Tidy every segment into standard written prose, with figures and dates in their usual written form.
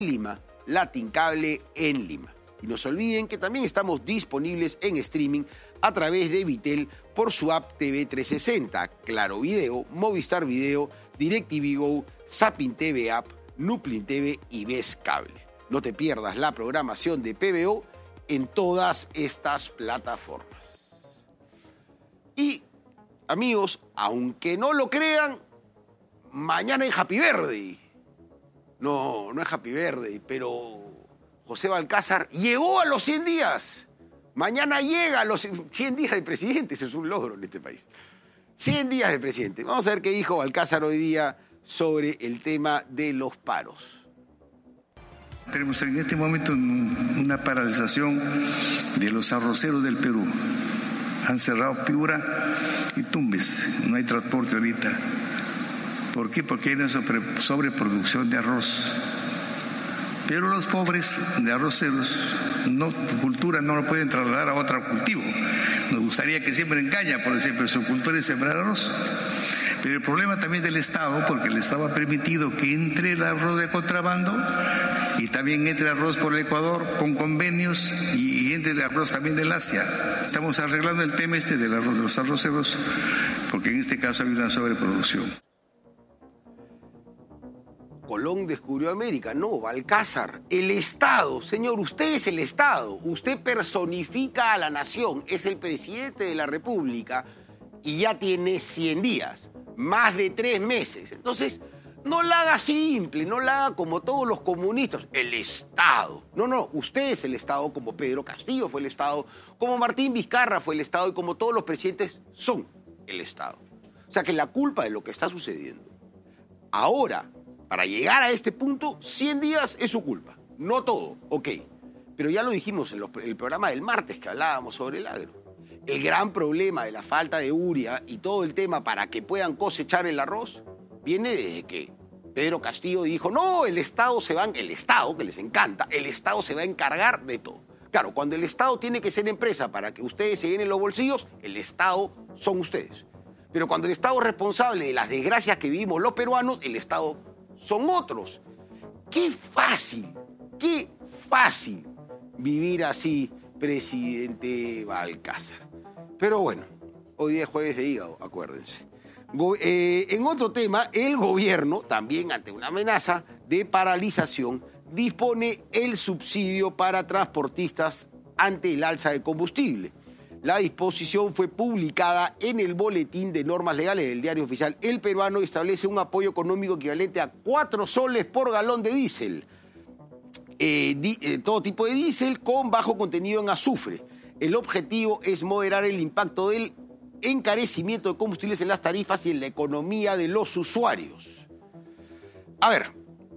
Lima, Latin Cable en Lima. Y no se olviden que también estamos disponibles en streaming a través de Vitel por su app TV 360, Claro Video, Movistar Video, DirecTV Go, Zapping TV App, Nuplin TV y Ves Cable. No te pierdas la programación de PBO en todas estas plataformas. Y, amigos, aunque no lo crean, mañana es Happy Birthday. No es Happy Birthday, pero José Balcázar llegó a los 100 días. Mañana llega a los 100 días de presidente. Eso es un logro en este país. 100 días de presidente. Vamos a ver qué dijo Balcázar hoy día sobre el tema de los paros. Tenemos en este momento una paralización de los arroceros del Perú. Han cerrado Piura y Tumbes. No hay transporte ahorita. ¿Por qué? Porque hay una sobreproducción de arroz. Pero los pobres de arroceros, cultura no lo pueden trasladar a otro cultivo. Nos gustaría que siembren caña, por ejemplo, su cultura es sembrar arroz. Pero el problema también del Estado, porque el Estado ha permitido que entre el arroz de contrabando y también entre arroz por el Ecuador con convenios y entre el arroz también del Asia. Estamos arreglando el tema del arroz de los arroceros, porque en este caso hay una sobreproducción. Colón descubrió América. No, Balcázar, el Estado. Señor, usted es el Estado. Usted personifica a la nación. Es el presidente de la República y ya tiene 100 días. Más de 3 meses. Entonces, no la haga simple, no la haga como todos los comunistas. El Estado. No, usted es el Estado, como Pedro Castillo fue el Estado, como Martín Vizcarra fue el Estado y como todos los presidentes son el Estado. O sea que la culpa de lo que está sucediendo ahora, para llegar a este punto, 100 días es su culpa. No todo, ok. Pero ya lo dijimos en el programa del martes que hablábamos sobre el agro. El gran problema de la falta de urea y todo el tema para que puedan cosechar el arroz viene desde que Pedro Castillo dijo, no, el Estado, que les encanta, el Estado se va a encargar de todo. Claro, cuando el Estado tiene que ser empresa para que ustedes se llenen los bolsillos, el Estado son ustedes. Pero cuando el Estado es responsable de las desgracias que vivimos los peruanos, el Estado son otros. Qué fácil vivir así, presidente Balcázar. Pero bueno, hoy día es jueves de hígado, acuérdense. En otro tema, el gobierno, también ante una amenaza de paralización, dispone el subsidio para transportistas ante el alza de combustible. La disposición fue publicada en el Boletín de Normas Legales del Diario Oficial El Peruano y establece un apoyo económico equivalente a 4 soles por galón de diésel. Todo tipo de diésel con bajo contenido en azufre. El objetivo es moderar el impacto del encarecimiento de combustibles en las tarifas y en la economía de los usuarios. A ver,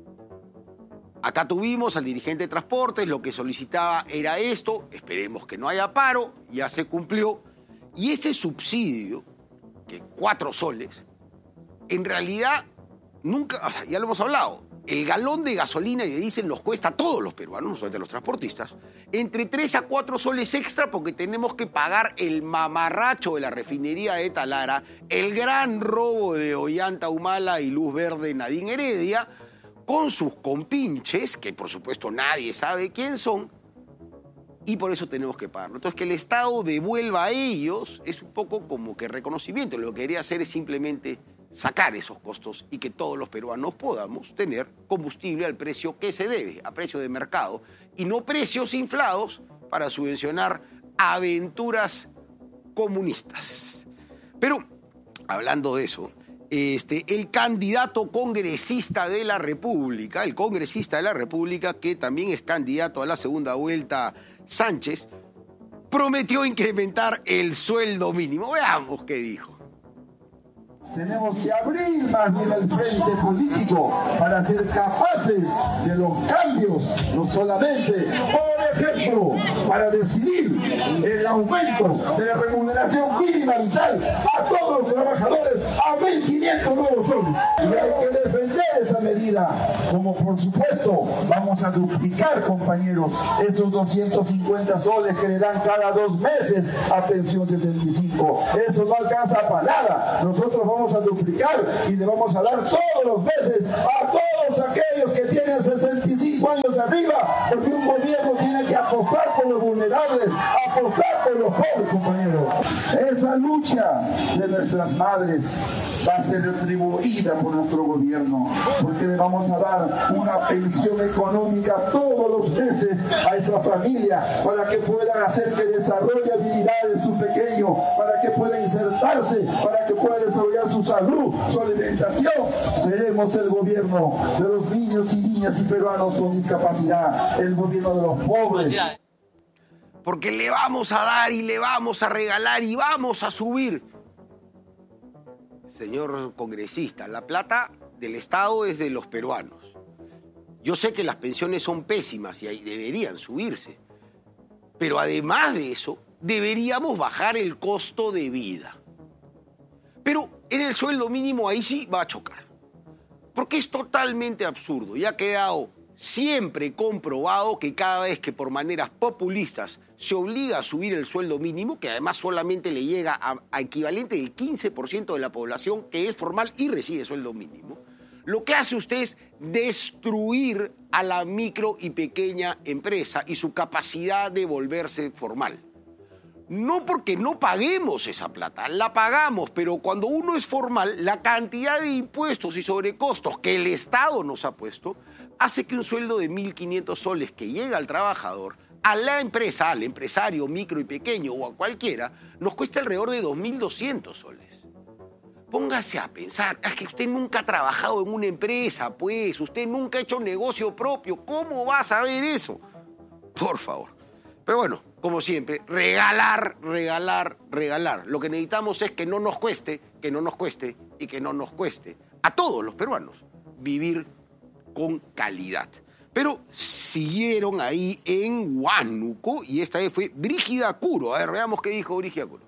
acá tuvimos al dirigente de transportes, lo que solicitaba era esto, esperemos que no haya paro, ya se cumplió. Y este subsidio, que 4 soles, en realidad nunca, o sea, ya lo hemos hablado, el galón de gasolina y de diésel nos cuesta a todos los peruanos, no solamente a los transportistas, entre 3 a 4 soles extra porque tenemos que pagar el mamarracho de la refinería de Talara, el gran robo de Ollanta Humala y Luz Verde Nadine Heredia, con sus compinches, que por supuesto nadie sabe quién son, y por eso tenemos que pagarlo. Entonces, que el Estado devuelva a ellos es un poco como que reconocimiento. Lo que quería hacer es simplemente sacar esos costos y que todos los peruanos podamos tener combustible al precio que se debe, a precio de mercado, y no precios inflados para subvencionar aventuras comunistas. Pero, hablando de eso, el candidato congresista de la República, que también es candidato a la segunda vuelta, Sánchez, prometió incrementar el sueldo mínimo. Veamos qué dijo. Tenemos que abrir más bien el frente político para ser capaces de los cambios, no solamente, por ejemplo, para decidir el aumento de la remuneración mínima vital a todos los trabajadores a 1.500 nuevos soles. Y hay que defender esa medida, como por supuesto vamos a duplicar, compañeros, esos 250 soles que le dan cada 2 meses a pensión 65. Eso no alcanza para nada. Nosotros vamos a duplicar y le vamos a dar todos los meses a todos aquellos que tienen 65 años hacia arriba, porque un gobierno tiene que apostar por los vulnerables, apostar por los pobres, compañeros. Esa lucha de nuestras madres va a ser retribuida por nuestro gobierno, porque le vamos a dar una pensión económica todos los meses a esa familia para que puedan hacer que desarrolle habilidades su pequeño, para que pueda insertarse, para que pueda desarrollar su salud, su alimentación. Seremos el gobierno de los niños y niñas y peruanos con discapacidad, el gobierno de los pobres. Porque le vamos a dar y le vamos a regalar y vamos a subir. Señor congresista, la plata del Estado es de los peruanos. Yo sé que las pensiones son pésimas y deberían subirse. Pero además de eso, deberíamos bajar el costo de vida. Pero en el sueldo mínimo ahí sí va a chocar. Porque es totalmente absurdo y ha quedado siempre comprobado que cada vez que por maneras populistas se obliga a subir el sueldo mínimo, que además solamente le llega a equivalente del 15% de la población que es formal y recibe sueldo mínimo, lo que hace usted es destruir a la micro y pequeña empresa y su capacidad de volverse formal. No porque no paguemos esa plata, la pagamos, pero cuando uno es formal, la cantidad de impuestos y sobrecostos que el Estado nos ha puesto hace que un sueldo de 1.500 soles que llega al trabajador, a la empresa, al empresario micro y pequeño o a cualquiera, nos cueste alrededor de 2.200 soles. Póngase a pensar, es que usted nunca ha trabajado en una empresa, pues, usted nunca ha hecho negocio propio, ¿cómo va a saber eso? Por favor. Pero bueno, como siempre, regalar, regalar, regalar. Lo que necesitamos es que no nos cueste, que no nos cueste y que no nos cueste a todos los peruanos vivir con calidad. Pero siguieron ahí en Huánuco y esta vez fue Brígida Curo. A ver, veamos qué dijo Brígida Curo.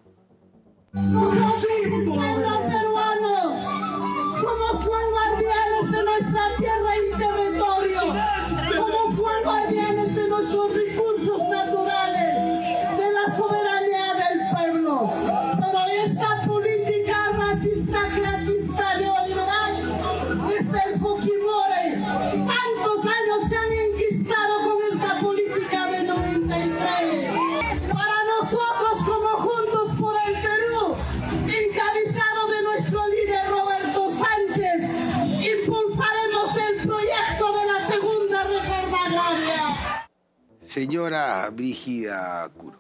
Somos peruanos, somos guardianes de nuestra tierra y territorio, somos guardianes de nuestros recursos naturales, de la soberanía del pueblo. Pero esta política racista, clasista, neoliberal, desde el Fujimori, tantos años se han enquistado con esta política de 93. Para nosotros, como Juntos por el Perú, encabezado de nuestro líder Roberto Sánchez, impulsaremos el proyecto de la segunda reforma agraria. Señora Brígida Curo,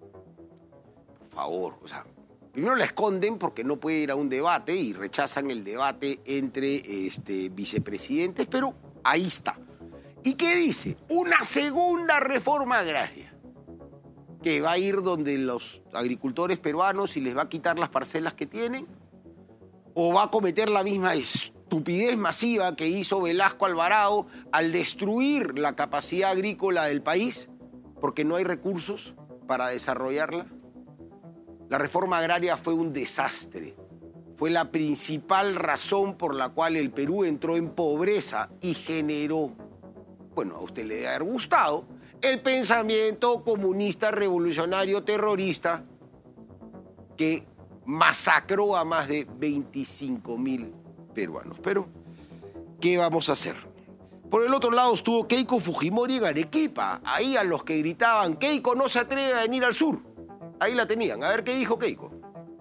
por favor, primero la esconden porque no puede ir a un debate y rechazan el debate entre vicepresidentes, pero ahí está. ¿Y qué dice? Una segunda reforma agraria que va a ir donde los agricultores peruanos y les va a quitar las parcelas que tienen, o va a cometer la misma estupidez masiva que hizo Velasco Alvarado al destruir la capacidad agrícola del país porque no hay recursos para desarrollarla. La reforma agraria fue un desastre. Fue la principal razón por la cual el Perú entró en pobreza y generó, bueno, a usted le debe haber gustado, el pensamiento comunista revolucionario terrorista que masacró a más de 25.000 peruanos. Pero, ¿qué vamos a hacer? Por el otro lado estuvo Keiko Fujimori en Arequipa. Ahí a los que gritaban, Keiko no se atreve a venir al sur. Ahí la tenían. A ver qué dijo Keiko.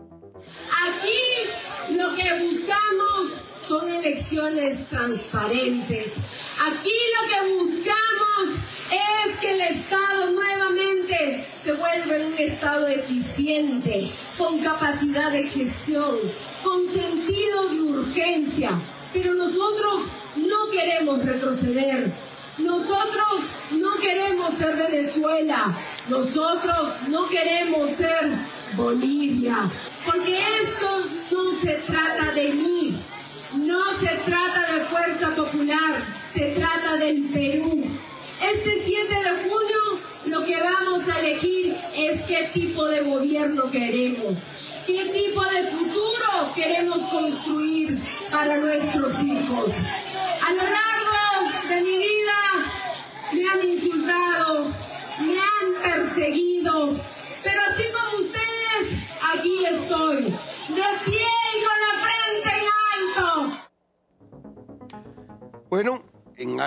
Aquí lo que buscamos son elecciones transparentes. Aquí lo que buscamos es que el Estado nuevamente se vuelva un Estado eficiente, con capacidad de gestión, con sentido de urgencia. Pero nosotros no queremos retroceder. Nosotros no queremos ser Venezuela. Nosotros no queremos ser Bolivia. Porque esto no se trata de mí. No se trata de Fuerza Popular. Se trata del Perú. Este 7 de junio lo que vamos a elegir es qué tipo de gobierno queremos. ¿Qué tipo de futuro queremos construir para nuestros hijos? A lo largo de mi vida me han insultado, me han perseguido, pero así como ustedes, aquí estoy, de pie y con la frente en alto. Bueno, en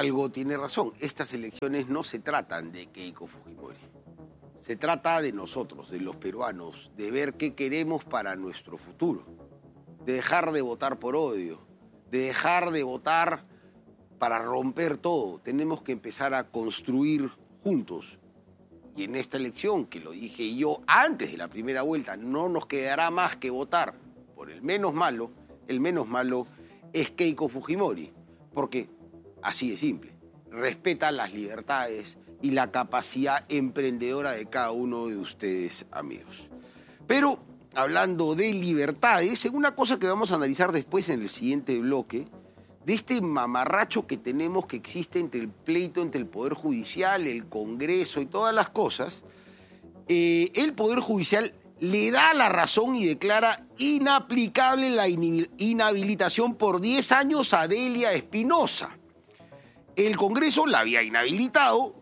algo tiene razón. Estas elecciones no se tratan de Keiko Fujimori. Se trata de nosotros, de los peruanos, de ver qué queremos para nuestro futuro. De dejar de votar por odio, de dejar de votar para romper todo. Tenemos que empezar a construir juntos. Y en esta elección, que lo dije yo antes de la primera vuelta, no nos quedará más que votar por el menos malo. El menos malo es Keiko Fujimori, porque así de simple, respeta las libertades y la capacidad emprendedora de cada uno de ustedes, amigos. Pero, hablando de libertades, una cosa que vamos a analizar después en el siguiente bloque, de este mamarracho que tenemos que existe entre el pleito, entre el Poder Judicial, el Congreso y todas las cosas, el Poder Judicial le da la razón y declara inaplicable la inhabilitación por 10 años a Delia Espinosa. El Congreso la había inhabilitado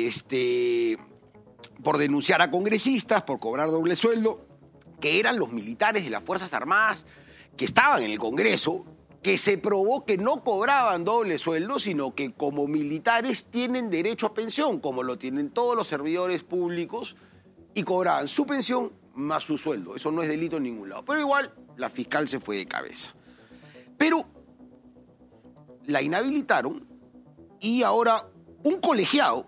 por denunciar a congresistas, por cobrar doble sueldo, que eran los militares de las Fuerzas Armadas que estaban en el Congreso, que se probó que no cobraban doble sueldo, sino que como militares tienen derecho a pensión, como lo tienen todos los servidores públicos, y cobraban su pensión más su sueldo. Eso no es delito en ningún lado. Pero igual, la fiscal se fue de cabeza. Pero la inhabilitaron y ahora un colegiado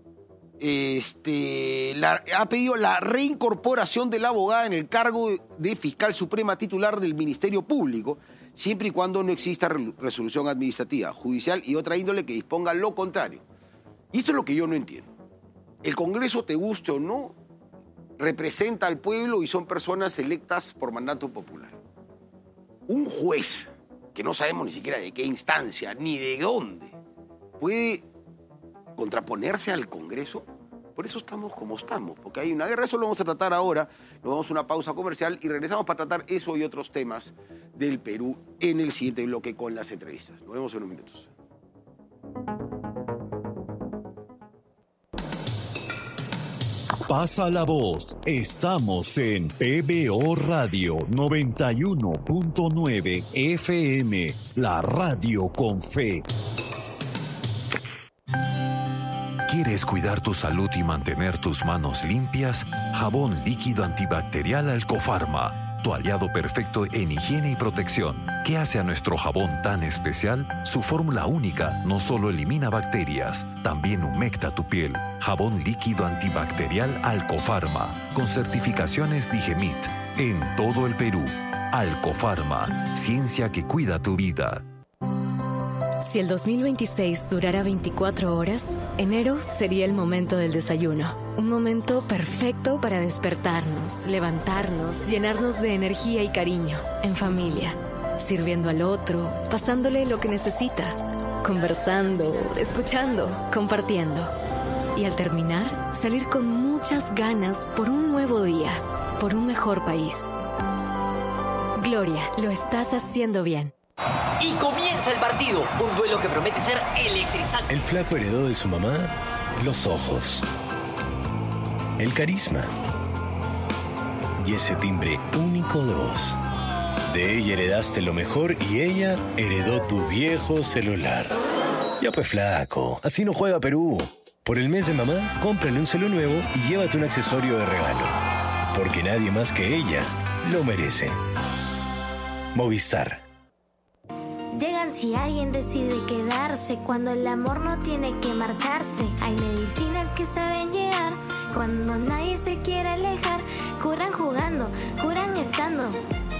ha pedido la reincorporación de la abogada en el cargo de fiscal suprema titular del Ministerio Público, siempre y cuando no exista resolución administrativa, judicial y otra índole que disponga lo contrario. Y esto es lo que yo no entiendo. El Congreso, te guste o no, representa al pueblo y son personas electas por mandato popular. Un juez, que no sabemos ni siquiera de qué instancia, ni de dónde, puede contraponerse al Congreso. Por eso estamos como estamos, porque hay una guerra. Eso lo vamos a tratar ahora. Nos vamos a una pausa comercial y regresamos para tratar eso y otros temas del Perú en el siguiente bloque con las entrevistas. Nos vemos en unos minutos. Pasa la voz. Estamos en PBO Radio 91.9 FM, la radio con fe. ¿Quieres cuidar tu salud y mantener tus manos limpias? Jabón líquido antibacterial Alcofarma, tu aliado perfecto en higiene y protección. ¿Qué hace a nuestro jabón tan especial? Su fórmula única no solo elimina bacterias, también humecta tu piel. Jabón líquido antibacterial Alcofarma, con certificaciones Digemit, en todo el Perú. Alcofarma, ciencia que cuida tu vida. Si el 2026 durara 24 horas, enero sería el momento del desayuno. Un momento perfecto para despertarnos, levantarnos, llenarnos de energía y cariño, en familia, sirviendo al otro, pasándole lo que necesita, conversando, escuchando, compartiendo. Y al terminar, salir con muchas ganas por un nuevo día, por un mejor país. Gloria, lo estás haciendo bien. Y comienza el partido, un duelo que promete ser electrizante. El flaco heredó de su mamá los ojos, el carisma y ese timbre único de voz. De ella heredaste lo mejor y ella heredó tu viejo celular. Ya pues flaco, así no juega Perú. Por el mes de mamá, cómprale un celu nuevo y llévate un accesorio de regalo. Porque nadie más que ella lo merece. Movistar. Llegan si alguien decide quedarse, cuando el amor no tiene que marcharse. Hay medicinas que saben llegar, cuando nadie se quiere alejar. Curan jugando, curan estando,